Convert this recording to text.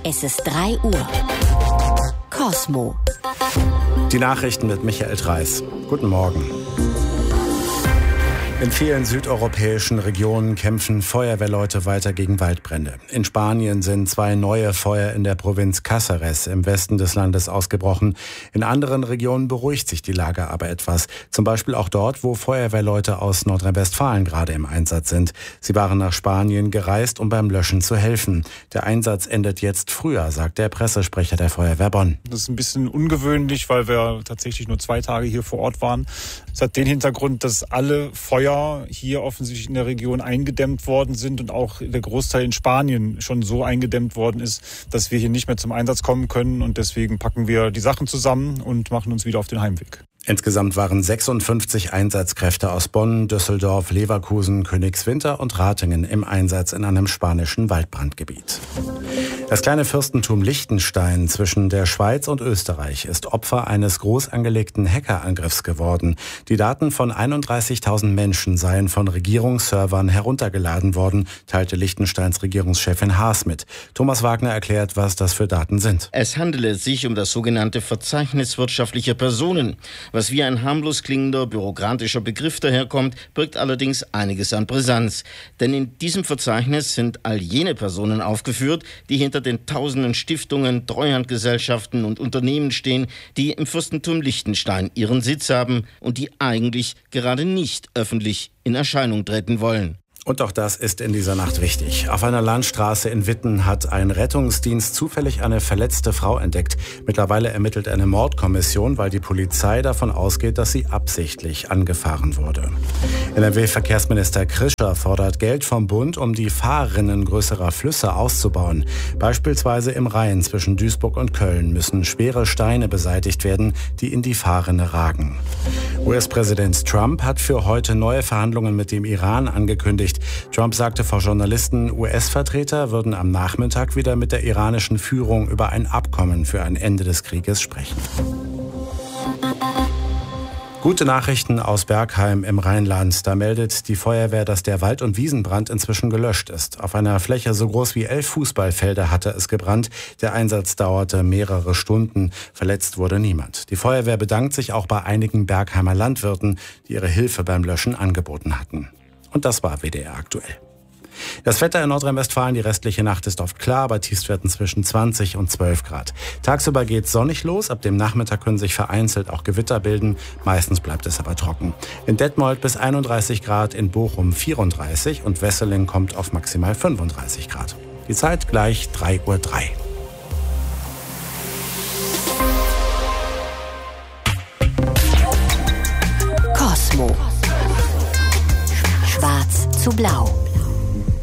Es ist 3 Uhr. Cosmo. Die Nachrichten mit Michael Dreis. Guten Morgen. In vielen südeuropäischen Regionen kämpfen Feuerwehrleute weiter gegen Waldbrände. In Spanien sind 2 neue Feuer in der Provinz Cáceres im Westen des Landes ausgebrochen. In anderen Regionen beruhigt sich die Lage aber etwas. Zum Beispiel auch dort, wo Feuerwehrleute aus Nordrhein-Westfalen gerade im Einsatz sind. Sie waren nach Spanien gereist, um beim Löschen zu helfen. Der Einsatz endet jetzt früher, sagt der Pressesprecher der Feuerwehr Bonn. Das ist ein bisschen ungewöhnlich, weil wir tatsächlich nur 2 Tage hier vor Ort waren. Das hat den Hintergrund, dass alle Feuer hier offensichtlich in der Region eingedämmt worden sind und auch der Großteil in Spanien schon so eingedämmt worden ist, dass wir hier nicht mehr zum Einsatz kommen können. Und deswegen packen wir die Sachen zusammen und machen uns wieder auf den Heimweg. Insgesamt waren 56 Einsatzkräfte aus Bonn, Düsseldorf, Leverkusen, Königswinter und Ratingen im Einsatz in einem spanischen Waldbrandgebiet. Das kleine Fürstentum Liechtenstein zwischen der Schweiz und Österreich ist Opfer eines groß angelegten Hackerangriffs geworden. Die Daten von 31.000 Menschen seien von Regierungsservern heruntergeladen worden, teilte Liechtensteins Regierungschefin Haas mit. Thomas Wagner erklärt, was das für Daten sind. Es handele sich um das sogenannte Verzeichnis wirtschaftlicher Personen. Was wie ein harmlos klingender bürokratischer Begriff daherkommt, birgt allerdings einiges an Brisanz. Denn in diesem Verzeichnis sind all jene Personen aufgeführt, die hinter den tausenden Stiftungen, Treuhandgesellschaften und Unternehmen stehen, die im Fürstentum Liechtenstein ihren Sitz haben und die eigentlich gerade nicht öffentlich in Erscheinung treten wollen. Und auch das ist in dieser Nacht wichtig. Auf einer Landstraße in Witten hat ein Rettungsdienst zufällig eine verletzte Frau entdeckt. Mittlerweile ermittelt eine Mordkommission, weil die Polizei davon ausgeht, dass sie absichtlich angefahren wurde. NRW-Verkehrsminister Krischer fordert Geld vom Bund, um die Fahrrinnen größerer Flüsse auszubauen. Beispielsweise im Rhein zwischen Duisburg und Köln müssen schwere Steine beseitigt werden, die in die Fahrrinne ragen. US-Präsident Trump hat für heute neue Verhandlungen mit dem Iran angekündigt. Trump sagte vor Journalisten, US-Vertreter würden am Nachmittag wieder mit der iranischen Führung über ein Abkommen für ein Ende des Krieges sprechen. Gute Nachrichten aus Bergheim im Rheinland. Da meldet die Feuerwehr, dass der Wald- und Wiesenbrand inzwischen gelöscht ist. Auf einer Fläche so groß wie 11 Fußballfelder hatte es gebrannt. Der Einsatz dauerte mehrere Stunden. Verletzt wurde niemand. Die Feuerwehr bedankt sich auch bei einigen Bergheimer Landwirten, die ihre Hilfe beim Löschen angeboten hatten. Und das war WDR aktuell. Das Wetter in Nordrhein-Westfalen, die restliche Nacht ist oft klar, bei Tiefstwerten zwischen 20 und 12 Grad. Tagsüber geht sonnig los, ab dem Nachmittag können sich vereinzelt auch Gewitter bilden. Meistens bleibt es aber trocken. In Detmold bis 31 Grad, in Bochum 34 und Wesseling kommt auf maximal 35 Grad. Die Zeit gleich 3:03 Uhr. Cosmo. Schwarz zu blau.